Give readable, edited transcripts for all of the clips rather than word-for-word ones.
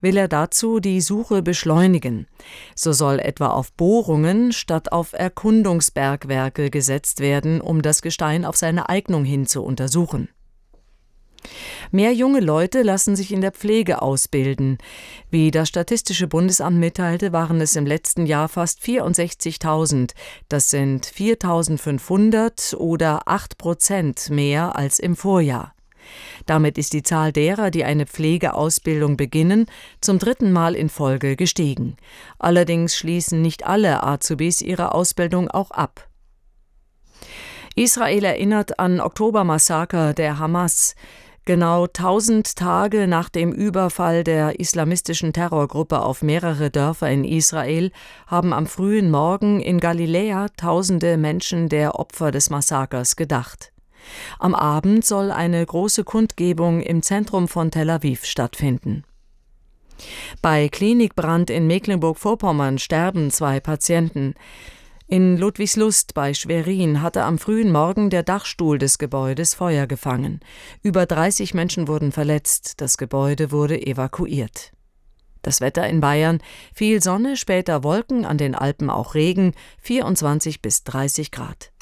will er dazu die Suche beschleunigen. So soll etwa auf Bohrungen statt auf Erkundungsbergwerke gesetzt werden, um das Gestein auf seine Eignung hin zu untersuchen. Mehr junge Leute lassen sich in der Pflege ausbilden. Wie das Statistische Bundesamt mitteilte, waren es im letzten Jahr fast 64.000. Das sind 4.500 oder 8% mehr als im Vorjahr. Damit ist die Zahl derer, die eine Pflegeausbildung beginnen, zum 3. Mal in Folge gestiegen. Allerdings schließen nicht alle Azubis ihre Ausbildung auch ab. Israel erinnert an Oktobermassaker der Hamas. Genau 1000 Tage nach dem Überfall der islamistischen Terrorgruppe auf mehrere Dörfer in Israel haben am frühen Morgen in Galiläa Tausende Menschen der Opfer des Massakers gedacht. Am Abend soll eine große Kundgebung im Zentrum von Tel Aviv stattfinden. Bei Klinikbrand in Mecklenburg-Vorpommern sterben 2 Patienten. In Ludwigslust bei Schwerin hatte am frühen Morgen der Dachstuhl des Gebäudes Feuer gefangen. Über 30 Menschen wurden verletzt. Das Gebäude wurde evakuiert. Das Wetter in Bayern: viel Sonne, später Wolken, an den Alpen auch Regen, 24 bis 30 Grad.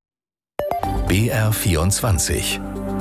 BR24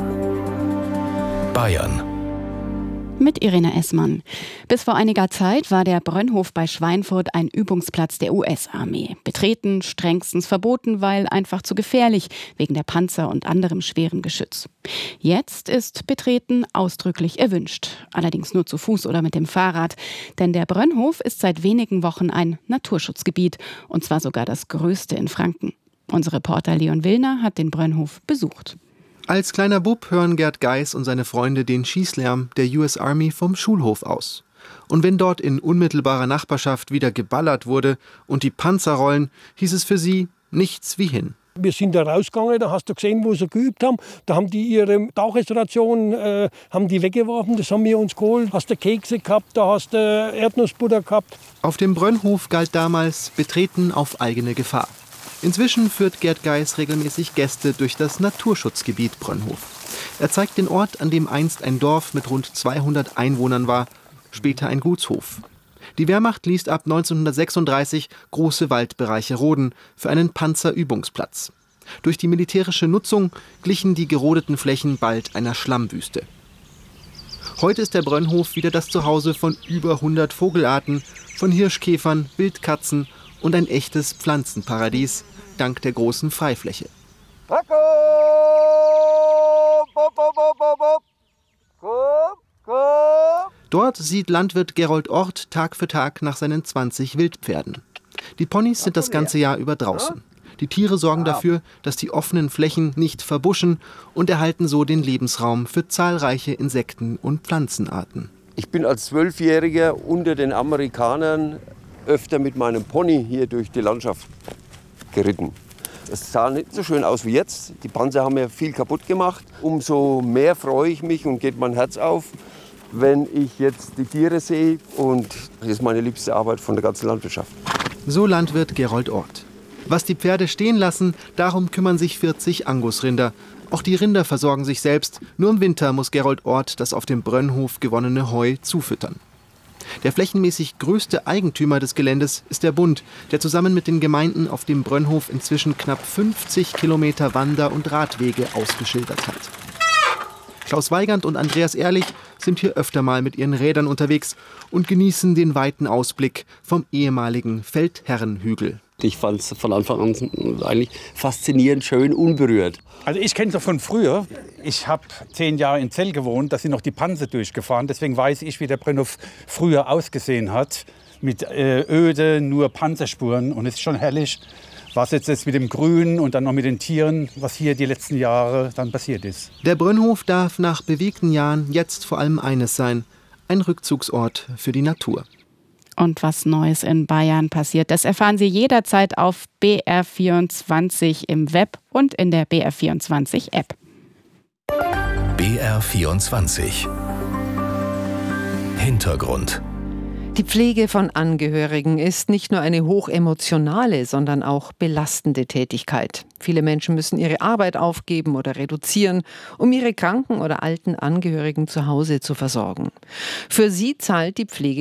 Bayern mit Irene Essmann. Bis vor einiger Zeit war der Brönnhof bei Schweinfurt ein Übungsplatz der US-Armee. Betreten strengstens verboten, weil einfach zu gefährlich, wegen der Panzer und anderem schweren Geschütz. Jetzt ist Betreten ausdrücklich erwünscht. Allerdings nur zu Fuß oder mit dem Fahrrad. Denn der Brönnhof ist seit wenigen Wochen ein Naturschutzgebiet. Und zwar sogar das größte in Franken. Unser Reporter Leon Willner hat den Brönnhof besucht. Als kleiner Bub hören Gerd Geis und seine Freunde den Schießlärm der US Army vom Schulhof aus. Und wenn dort in unmittelbarer Nachbarschaft wieder geballert wurde und die Panzer rollen, hieß es für sie nichts wie hin. Wir sind da rausgegangen, da hast du gesehen, wo sie geübt haben. Da haben die ihre Tagesration haben die weggeworfen, das haben wir uns geholt. Hast du Kekse gehabt, da hast du Erdnussbutter gehabt. Auf dem Brönnhof galt damals Betreten auf eigene Gefahr. Inzwischen führt Gerd Geis regelmäßig Gäste durch das Naturschutzgebiet Brönnhof. Er zeigt den Ort, an dem einst ein Dorf mit rund 200 Einwohnern war, später ein Gutshof. Die Wehrmacht ließ ab 1936 große Waldbereiche roden für einen Panzerübungsplatz. Durch die militärische Nutzung glichen die gerodeten Flächen bald einer Schlammwüste. Heute ist der Brönnhof wieder das Zuhause von über 100 Vogelarten, von Hirschkäfern, Wildkatzen und ein echtes Pflanzenparadies, dank der großen Freifläche. Dort sieht Landwirt Gerold Ort Tag für Tag nach seinen 20 Wildpferden. Die Ponys sind das ganze Jahr über draußen. Die Tiere sorgen dafür, dass die offenen Flächen nicht verbuschen und erhalten so den Lebensraum für zahlreiche Insekten- und Pflanzenarten. Ich bin als 12-Jähriger unter den Amerikanern öfter mit meinem Pony hier durch die Landschaft geritten. Es sah nicht so schön aus wie jetzt. Die Panzer haben ja viel kaputt gemacht. Umso mehr freue ich mich und geht mein Herz auf, wenn ich jetzt die Tiere sehe. Und das ist meine liebste Arbeit von der ganzen Landwirtschaft. So Landwirt Gerold Ort. Was die Pferde stehen lassen, darum kümmern sich 40 Angusrinder. Auch die Rinder versorgen sich selbst. Nur im Winter muss Gerold Ort das auf dem Brönnhof gewonnene Heu zufüttern. Der flächenmäßig größte Eigentümer des Geländes ist der Bund, der zusammen mit den Gemeinden auf dem Brönnhof inzwischen knapp 50 Kilometer Wander- und Radwege ausgeschildert hat. Klaus Weigand und Andreas Ehrlich sind hier öfter mal mit ihren Rädern unterwegs und genießen den weiten Ausblick vom ehemaligen Feldherrenhügel. Ich fand es von Anfang an eigentlich faszinierend, schön, unberührt. Also ich kenne es noch von früher. Ich habe 10 Jahre in Zell gewohnt, da sind noch die Panzer durchgefahren. Deswegen weiß ich, wie der Brönnhof früher ausgesehen hat. Mit öde, nur Panzerspuren. Und es ist schon herrlich, was jetzt mit dem Grün und dann noch mit den Tieren, was hier die letzten Jahre dann passiert ist. Der Brönnhof darf nach bewegten Jahren jetzt vor allem eines sein: ein Rückzugsort für die Natur. Und was Neues in Bayern passiert, das erfahren Sie jederzeit auf BR24 im Web und in der BR24-App. BR24 Hintergrund. Die Pflege von Angehörigen ist nicht nur eine hochemotionale, sondern auch belastende Tätigkeit. Viele Menschen müssen ihre Arbeit aufgeben oder reduzieren, um ihre kranken oder alten Angehörigen zu Hause zu versorgen. Für sie zahlt die Pflege